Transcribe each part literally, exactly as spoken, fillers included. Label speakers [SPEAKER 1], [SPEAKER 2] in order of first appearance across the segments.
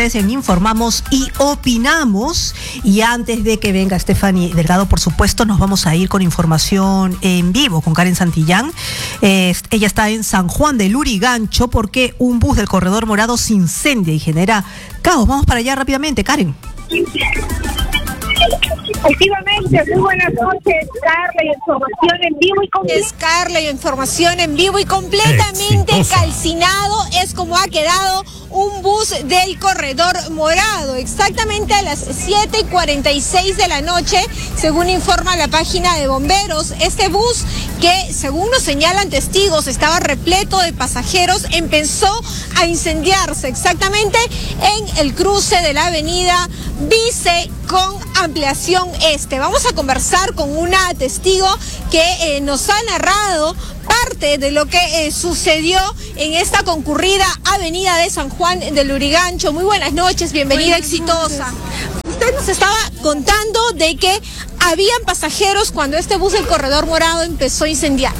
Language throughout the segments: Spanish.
[SPEAKER 1] En Informamos y Opinamos. Y antes de que venga Stephanie Delgado, por supuesto, nos vamos a ir con información en vivo con Karen Santillán. Eh, ella está en San Juan de Lurigancho porque un bus del Corredor Morado se incendia y genera caos. Vamos para allá rápidamente, Karen.
[SPEAKER 2] Efectivamente, muy buenas noches, Carla, y información en vivo y completa.
[SPEAKER 3] Es Carla, y información en vivo y completamente Exitosa. calcinado es como ha quedado un bus del Corredor Morado, exactamente a las siete y cuarenta y seis de la noche, según informa la página de bomberos. Este bus, que según nos señalan testigos, estaba repleto de pasajeros, empezó a incendiarse exactamente en el cruce de la avenida Vice con ampliación este. Vamos a conversar con una testigo que eh, nos ha narrado parte de lo que eh, sucedió en esta concurrida avenida de San Juan de Lurigancho. Muy buenas noches, bienvenida, buenas Exitosa. Noches. Usted nos estaba contando de que habían pasajeros cuando este bus del Corredor Morado empezó a incendiarse.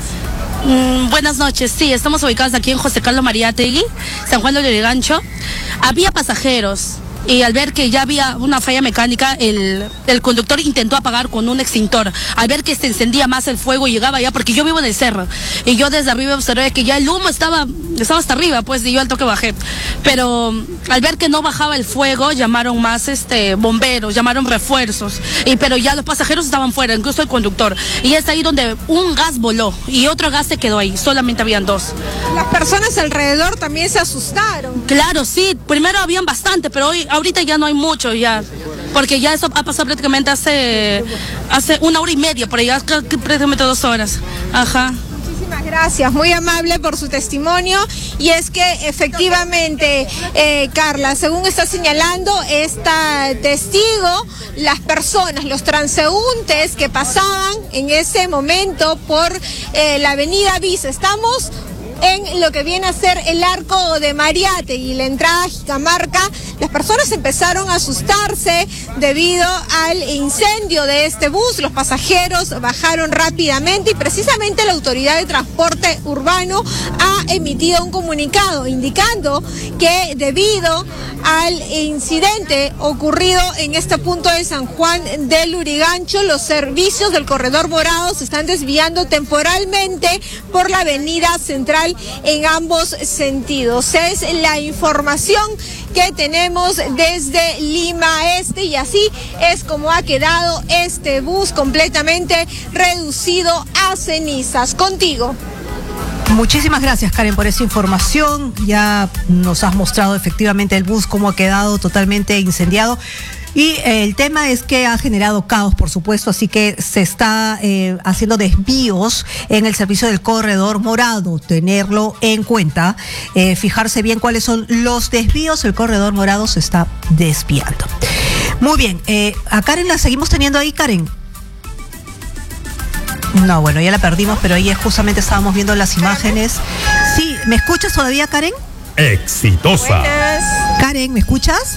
[SPEAKER 4] Mm, buenas noches, sí, estamos ubicados aquí en José Carlos Mariátegui, San Juan de Lurigancho. Había pasajeros. Y al ver que ya había una falla mecánica, el, el conductor intentó apagar con un extintor. Al ver que se encendía más el fuego, llegaba ya, porque yo vivo en el cerro, y yo desde arriba observé que ya el humo estaba, estaba hasta arriba, pues, y yo al toque bajé. Pero al ver que no bajaba el fuego, llamaron más este bomberos, llamaron refuerzos, y pero ya los pasajeros estaban fuera, incluso el conductor. Y es ahí donde un gas voló, y otro gas se quedó ahí, solamente habían dos.
[SPEAKER 3] Las personas alrededor también se asustaron.
[SPEAKER 4] Claro, sí, primero habían bastante, pero hoy ahorita ya no hay mucho, ya, porque ya eso ha pasado prácticamente hace, hace una hora y media, por ahí, prácticamente dos horas. Ajá.
[SPEAKER 3] Muchísimas gracias, muy amable por su testimonio. Y es que efectivamente, eh, Carla, según está señalando esta testigo, las personas, los transeúntes que pasaban en ese momento por eh, la avenida Vice, estamos en lo que viene a ser el arco de Mariátegui y la entrada a Jicamarca, las personas empezaron a asustarse debido al incendio de este bus. Los pasajeros bajaron rápidamente y precisamente la Autoridad de Transporte Urbano ha emitido un comunicado indicando que debido al incidente ocurrido en este punto de San Juan de Lurigancho, los servicios del Corredor Morado se están desviando temporalmente por la avenida central en ambos sentidos. Es la información que tenemos desde Lima Este, y así es como ha quedado este bus completamente reducido a cenizas. Contigo.
[SPEAKER 1] Muchísimas gracias, Karen, por esa información. Ya nos has mostrado efectivamente el bus cómo ha quedado totalmente incendiado. Y eh, el tema es que ha generado caos, por supuesto, así que se está eh, haciendo desvíos en el servicio del Corredor Morado. Tenerlo en cuenta, eh, fijarse bien cuáles son los desvíos. El Corredor Morado se está desviando. Muy bien, eh, a Karen la seguimos teniendo ahí, Karen. No, bueno, ya la perdimos, pero ahí justamente estábamos viendo las imágenes. Sí, ¿me escuchas todavía, Karen?
[SPEAKER 5] Exitosa.
[SPEAKER 3] Buenas.
[SPEAKER 1] Karen, ¿me escuchas?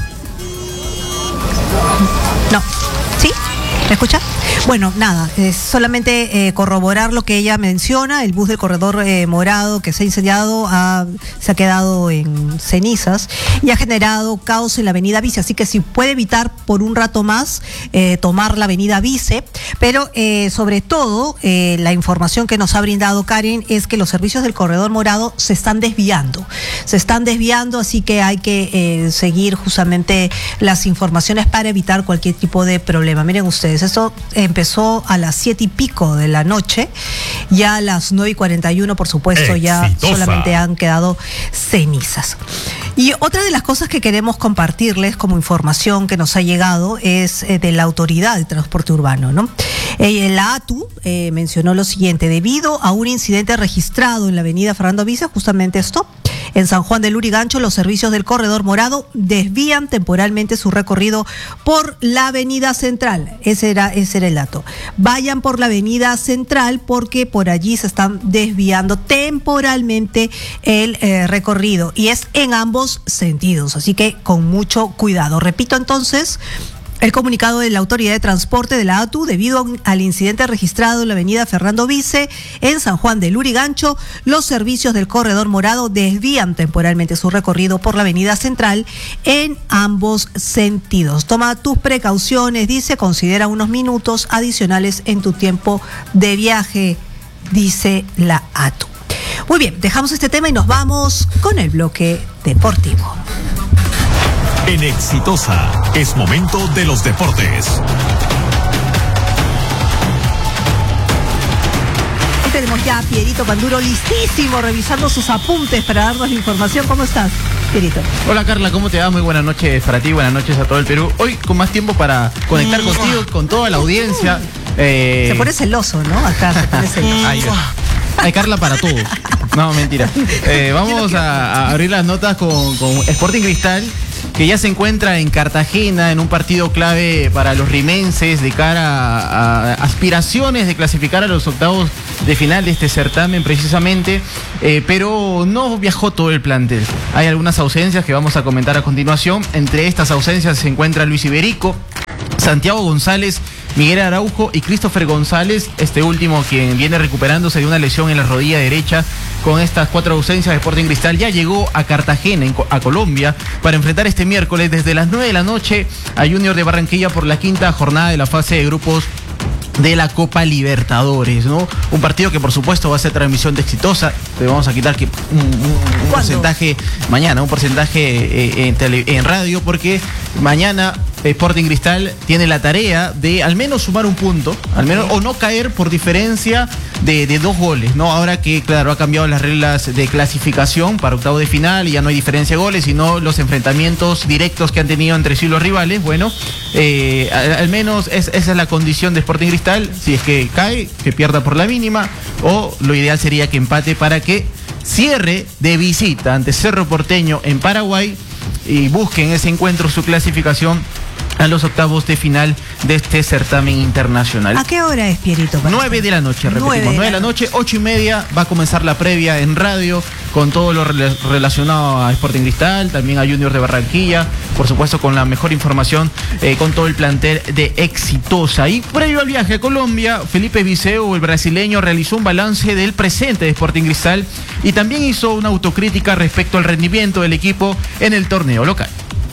[SPEAKER 1] No. ¿Sí? ¿Me escucha? Bueno, nada, es solamente eh, corroborar lo que ella menciona. El bus del Corredor eh, Morado que se ha incendiado ha, se ha quedado en cenizas y ha generado caos en la avenida Vice, así que si puede evitar por un rato más eh, tomar la avenida Vice, pero eh, sobre todo eh, la información que nos ha brindado Karen es que los servicios del Corredor Morado se están desviando, se están desviando, así que hay que eh, seguir justamente las informaciones para evitar cualquier tipo de problema. Miren ustedes, esto eh, empezó a las siete y pico de la noche, ya a las nueve y cuarenta y uno, por supuesto, ya
[SPEAKER 5] Exitosa.
[SPEAKER 1] solamente han quedado cenizas. Y otra de las cosas que queremos compartirles como información que nos ha llegado es eh, de la Autoridad de Transporte Urbano, ¿no? Eh, la A T U eh, mencionó lo siguiente: debido a un incidente registrado en la avenida Fernando Vice, justamente esto, en San Juan de Lurigancho, los servicios del Corredor Morado desvían temporalmente su recorrido por la avenida central. Ese era, ese era el dato. Vayan por la avenida central porque por allí se están desviando temporalmente el eh, recorrido y es en ambos sentidos. Así que con mucho cuidado. Repito entonces, El comunicado de la Autoridad de Transporte de la A T U, debido al incidente registrado en la avenida Fernando Vice, en San Juan del Lurigancho, los servicios del corredor morado desvían temporalmente su recorrido por la avenida Central en ambos sentidos. Toma tus precauciones, dice, considera unos minutos adicionales en tu tiempo de viaje, dice la A T U. Muy bien, dejamos este tema y nos vamos con el bloque deportivo.
[SPEAKER 5] En Exitosa, es momento de los deportes.
[SPEAKER 1] Aquí tenemos ya a Pierito Panduro listísimo, revisando sus apuntes para darnos la información. ¿Cómo estás, Pierito?
[SPEAKER 6] Hola Carla, ¿cómo te va? Muy buenas noches para ti, buenas noches a todo el Perú. Hoy con más tiempo para conectar mm. contigo, con toda la audiencia. Eh...
[SPEAKER 1] Se pone celoso, ¿no? Acá se pone celoso.
[SPEAKER 6] Ay, Hay Carla para todo. No, mentira. Eh, vamos a, a abrir las notas con, con Sporting Cristal, que ya se encuentra en Cartagena en un partido clave para los rimenses de cara a, a aspiraciones de clasificar a los octavos de final de este certamen precisamente, eh, pero no viajó todo el plantel. Hay algunas ausencias que vamos a comentar a continuación. Entre estas ausencias se encuentra Luis Iberico, Santiago González, Miguel Araujo y Christopher González, este último quien viene recuperándose de una lesión en la rodilla derecha. Con estas cuatro ausencias, Sporting Cristal ya llegó a Cartagena, a Colombia, para enfrentar este miércoles desde las nueve de la noche a Junior de Barranquilla por la quinta jornada de la fase de grupos de la Copa Libertadores, ¿no? Un partido que por supuesto va a ser transmisión de Exitosa. Te vamos a quitar que un, un, un porcentaje mañana, un porcentaje eh, en, tele, en radio, porque mañana Sporting Cristal tiene la tarea de al menos sumar un punto, al menos, o no caer por diferencia de, de dos goles, ¿no? Ahora que, claro, ha cambiado las reglas de clasificación para octavo de final y ya no hay diferencia de goles, sino los enfrentamientos directos que han tenido entre sí los rivales. Bueno, eh, al, al menos es, esa es la condición de Sporting Cristal. Si es que cae, que pierda por la mínima, o lo ideal sería que empate para que cierre de visita ante Cerro Porteño en Paraguay y busquen ese encuentro su clasificación a los octavos de final de este certamen internacional.
[SPEAKER 1] ¿A qué hora es, Pierito?
[SPEAKER 6] Nueve de la noche, repetimos. Nueve de la noche, ocho y media, va a comenzar la previa en radio con todo lo relacionado a Sporting Cristal, también a Junior de Barranquilla, por supuesto con la mejor información, eh, con todo el plantel de Exitosa. Y previo al viaje a Colombia, Felipe Viseu, el brasileño, realizó un balance del presente de Sporting Cristal y también hizo una autocrítica respecto al rendimiento del equipo en el torneo local.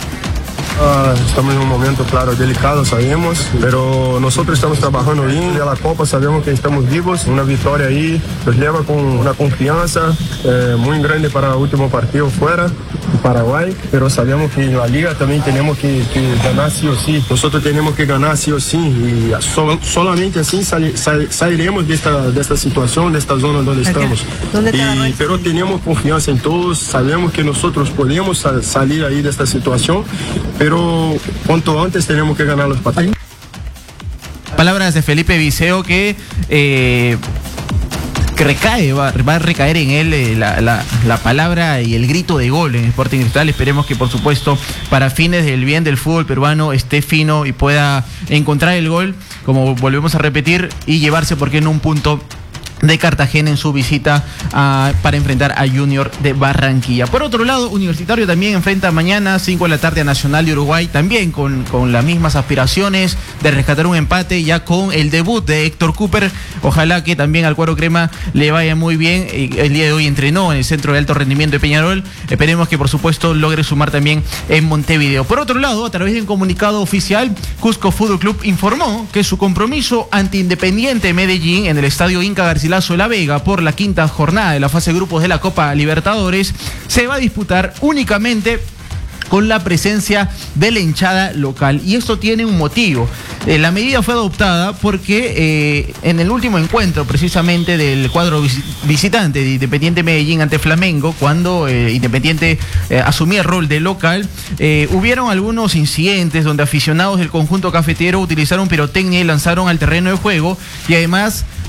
[SPEAKER 7] Uh, estamos en un momento, claro, delicado, sabemos, pero nosotros estamos trabajando bien. De la Copa sabemos que estamos vivos. Una victoria ahí nos lleva con una confianza eh, muy grande para el último partido fuera de Paraguay, pero sabemos que en la Liga también tenemos que, que ganar sí o sí. Nosotros tenemos que ganar sí o sí y so, solamente así sal, sal, saliremos de esta, de esta situación, de esta zona donde estamos. ¿Dónde y, pero tenemos confianza en todos, sabemos que nosotros podemos sal, salir ahí de esta situación, pero Pero cuanto antes tenemos que ganar los partidos.
[SPEAKER 6] Palabras de Felipe Viseu que, eh, que recae, va, va a recaer en él eh, la, la, la palabra y el grito de gol en Sporting Cristal. Esperemos que por supuesto para fines del bien del fútbol peruano esté fino y pueda encontrar el gol, como volvemos a repetir, y llevarse, ¿por qué no?, un punto de Cartagena en su visita a, para enfrentar a Junior de Barranquilla. Por otro lado, Universitario también enfrenta mañana cinco de la tarde a Nacional de Uruguay, también con, con las mismas aspiraciones de rescatar un empate, ya con el debut de Héctor Cooper. Ojalá que también al cuadro crema le vaya muy bien. El día de hoy entrenó en el Centro de Alto Rendimiento de Peñarol. Esperemos que por supuesto logre sumar también en Montevideo. Por otro lado, a través de un comunicado oficial, Cusco Fútbol Club informó que su compromiso ante Independiente Medellín en el Estadio Inca Garcilaso de La Vega por la quinta jornada de la fase de grupos de la Copa Libertadores se va a disputar únicamente con la presencia de la hinchada local. Y esto tiene un motivo. Eh, la medida fue adoptada porque eh, en el último encuentro precisamente del cuadro vis visitante de Independiente Medellín ante Flamengo, cuando eh, Independiente eh, asumía el rol de local, eh, hubieron algunos incidentes donde aficionados del conjunto cafetero utilizaron pirotecnia y lanzaron al terreno de juego, y además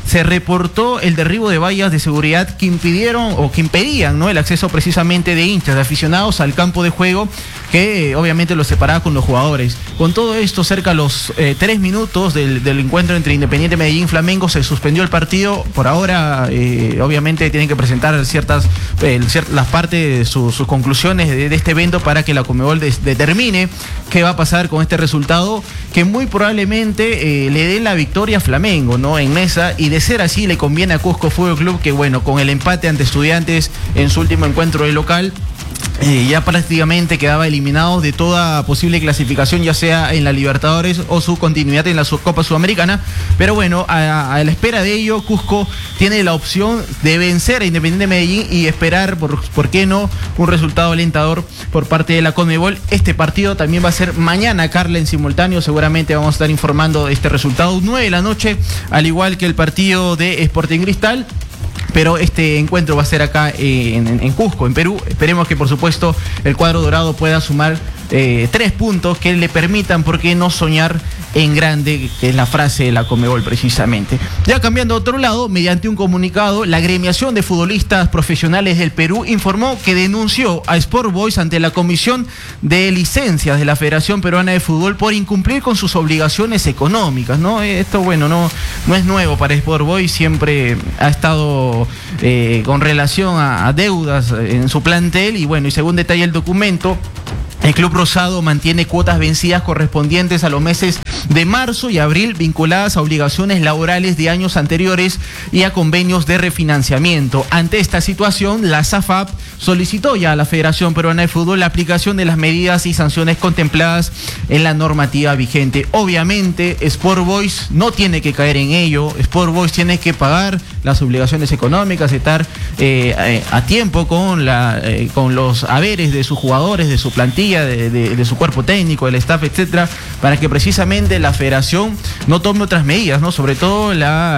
[SPEAKER 6] se reportó el derribo de vallas de seguridad que impidieron o que impedían, ¿no?, el acceso precisamente de hinchas, de aficionados al campo de juego, que eh, obviamente los separaba con los jugadores. Con todo esto, cerca a los eh, tres minutos del, del encuentro entre Independiente Medellín y Flamengo, se suspendió el partido. Por ahora, eh, obviamente, tienen que presentar ciertas eh, ciert las partes de su, sus conclusiones de, de este evento para que la Conmebol de, determine qué va a pasar con este resultado, que muy probablemente eh, le dé la victoria a Flamengo, ¿no?, en mesa, y de ser así le conviene a Cusco Fútbol Club, que bueno, con el empate ante Estudiantes en su último encuentro de local, Eh, ya prácticamente quedaba eliminado de toda posible clasificación, ya sea en la Libertadores o su continuidad en la Copa Sudamericana. Pero bueno, a, a la espera de ello, Cusco tiene la opción de vencer a Independiente Medellín y esperar, por, por qué no, un resultado alentador por parte de la Conmebol. Este partido también va a ser mañana, Carla, en simultáneo. Seguramente vamos a estar informando de este resultado, nueve de la noche, al igual que el partido de Sporting Cristal. Pero este encuentro va a ser acá en, en, en Cusco, en Perú. Esperemos que, por supuesto, el cuadro dorado pueda sumar eh, tres puntos que le permitan, ¿por qué no soñar en grande?, que es la frase de la Conmebol precisamente. Ya cambiando a otro lado, mediante un comunicado, la agremiación de futbolistas profesionales del Perú informó que denunció a Sport Boys ante la Comisión de Licencias de la Federación Peruana de Fútbol por incumplir con sus obligaciones económicas, ¿no? Esto, bueno, no, no es nuevo para Sport Boys, siempre ha estado eh, con relación a, a deudas en su plantel, y bueno, y según detalla el documento, el Club Rosado mantiene cuotas vencidas correspondientes a los meses de marzo y abril vinculadas a obligaciones laborales de años anteriores y a convenios de refinanciamiento. Ante esta situación, la SAFAP solicitó ya a la Federación Peruana de Fútbol la aplicación de las medidas y sanciones contempladas en la normativa vigente. Obviamente, Sport Boys no tiene que caer en ello. Sport Boys tiene que pagar las obligaciones económicas, estar eh, eh, a tiempo con, la, eh, con los haberes de sus jugadores, de su plantilla, De, de, de su cuerpo técnico, del staff, etcétera, para que precisamente la federación no tome otras medidas, ¿no? Sobre todo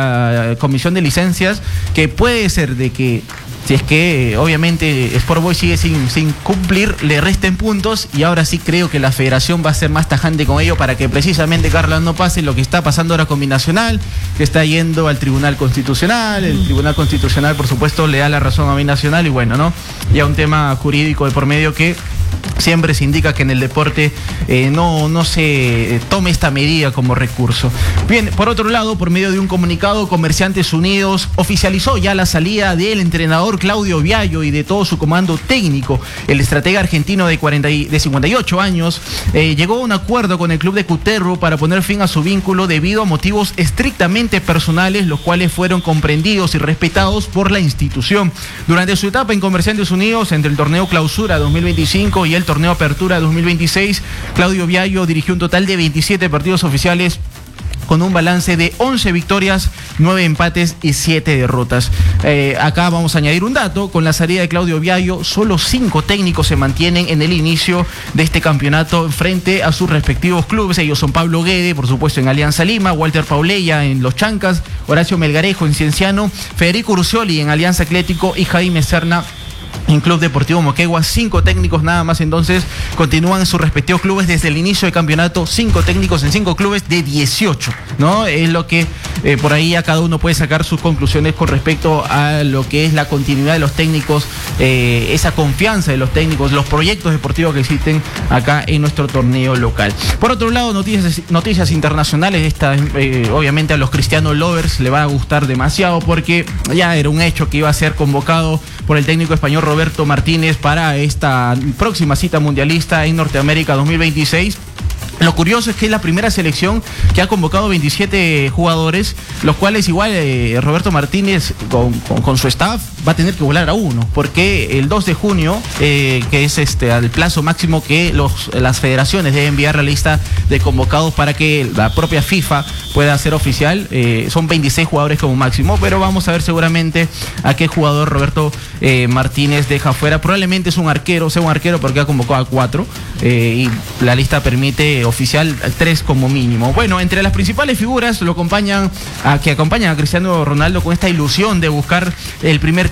[SPEAKER 6] la comisión de licencias, que puede ser de que, si es que obviamente Sport Boys sigue sin, sin cumplir, le resten puntos, y ahora sí creo que la federación va a ser más tajante con ello para que precisamente, Carla, no pase lo que está pasando ahora con Binacional, que está yendo al Tribunal Constitucional. El Tribunal Constitucional, por supuesto, le da la razón a Binacional, y bueno, ¿no?, ya un tema jurídico de por medio que siempre se indica que en el deporte eh, no, no se tome esta medida como recurso. Bien, por otro lado, por medio de un comunicado, Comerciantes Unidos oficializó ya la salida del entrenador Claudio Viallo y de todo su comando técnico. El estratega argentino de, cuarenta y, de cincuenta y ocho años eh, llegó a un acuerdo con el club de Cuterro para poner fin a su vínculo debido a motivos estrictamente personales, los cuales fueron comprendidos y respetados por la institución. Durante su etapa en Comerciantes Unidos, entre el torneo Clausura dos mil veinticinco y el torneo Apertura dos mil veintiséis, Claudio Viallo dirigió un total de veintisiete partidos oficiales, con un balance de once victorias, nueve empates y siete derrotas. Eh, acá vamos a añadir un dato: con la salida de Claudio Viallo, solo cinco técnicos se mantienen en el inicio de este campeonato frente a sus respectivos clubes. Ellos son Pablo Guede, por supuesto, en Alianza Lima; Walter Pauleya en Los Chancas; Horacio Melgarejo en Cienciano; Federico Urcioli en Alianza Atlético; y Jaime Serna en Club Deportivo Moquegua. Cinco técnicos nada más, entonces, continúan en sus respectivos clubes desde el inicio del campeonato. Cinco técnicos en cinco clubes de dieciocho, ¿no? Es lo que eh, por ahí a cada uno puede sacar sus conclusiones con respecto a lo que es la continuidad de los técnicos, eh, esa confianza de los técnicos, los proyectos deportivos que existen acá en nuestro torneo local. Por otro lado, noticias, noticias internacionales. Esta, eh, obviamente a los Cristiano lovers le va a gustar demasiado, porque ya era un hecho que iba a ser convocado por el técnico español Roberto Martínez para esta próxima cita mundialista en Norteamérica dos mil veintiséis. Lo curioso es que es la primera selección que ha convocado veintisiete jugadores, los cuales igual eh, Roberto Martínez con, con, con su staff va a tener que volar a uno, porque el dos de junio, eh, que es este el plazo máximo que los, las federaciones deben enviar la lista de convocados para que la propia FIFA pueda hacer oficial, eh, son veintiséis jugadores como máximo, pero vamos a ver seguramente a qué jugador Roberto eh, Martínez deja fuera. Probablemente es un arquero, sea un arquero porque ha convocado a cuatro, eh, y la lista permite oficial tres como mínimo. Bueno, entre las principales figuras lo acompañan a, que acompañan a Cristiano Ronaldo con esta ilusión de buscar el primer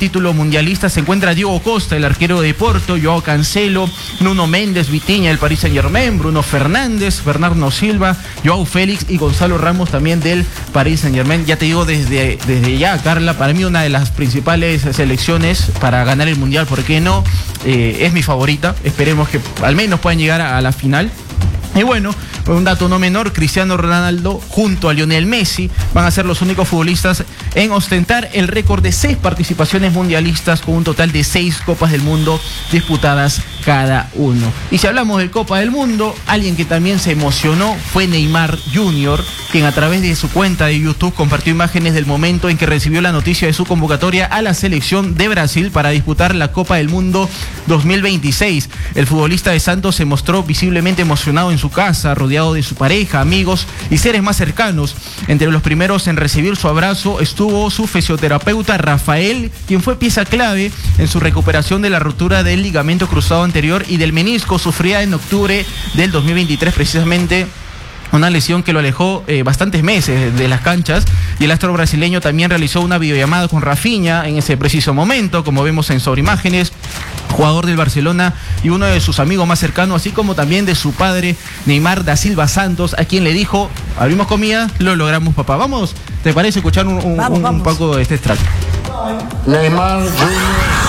[SPEAKER 6] título mundialista se encuentra Diego Costa, el arquero de Porto, Joao Cancelo, Nuno Méndez, Vitinha, el Paris Saint-Germain, Bruno Fernández, Bernardo Silva, Joao Félix y Gonzalo Ramos también del Paris Saint-Germain. Ya te digo desde, desde ya, Carla, para mí una de las principales selecciones para ganar el mundial, ¿por qué no? Eh, es mi favorita, esperemos que al menos puedan llegar a, a la final. Y bueno, un dato no menor, Cristiano Ronaldo junto a Lionel Messi van a ser los únicos futbolistas en ostentar el récord de seis participaciones mundialistas con un total de seis Copas del Mundo disputadas cada uno. Y si hablamos de Copa del Mundo, alguien que también se emocionó fue Neymar junior, quien a través de su cuenta de YouTube compartió imágenes del momento en que recibió la noticia de su convocatoria a la selección de Brasil para disputar la Copa del Mundo dos mil veintiséis. El futbolista de Santos se mostró visiblemente emocionado en su casa, rodeado de su pareja, amigos y seres más cercanos. Entre los primeros en recibir su abrazo estuvo su fisioterapeuta Rafael, quien fue pieza clave en su recuperación de la rotura del ligamento cruzado anterior y del menisco sufrida en octubre del dos mil veintitrés, precisamente una lesión que lo alejó eh, bastantes meses de las canchas, y el astro brasileño también realizó una videollamada con Rafinha en ese preciso momento, como vemos en sobreimágenes, jugador del Barcelona y uno de sus amigos más cercanos, así como también de su padre Neymar da Silva Santos, a quien le dijo: abrimos comida, lo logramos, papá. Vamos, ¿te parece escuchar un, un,
[SPEAKER 1] vamos,
[SPEAKER 6] un,
[SPEAKER 1] vamos.
[SPEAKER 6] un poco de este extracto?
[SPEAKER 8] Neymar junior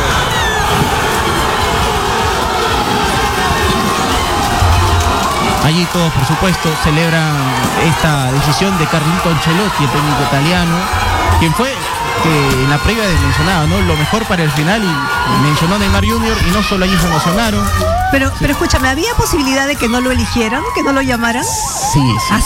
[SPEAKER 6] Allí todos, por supuesto, celebran esta decisión de Carlito Ancelotti, el técnico italiano, quien fue, que en la previa mencionaba, ¿no?, lo mejor para el final, y mencionó a Neymar junior y no solo allí se emocionaron.
[SPEAKER 1] Pero, pero escúchame, ¿había posibilidad de que no lo eligieran, que no lo llamaran?
[SPEAKER 6] Sí, sí.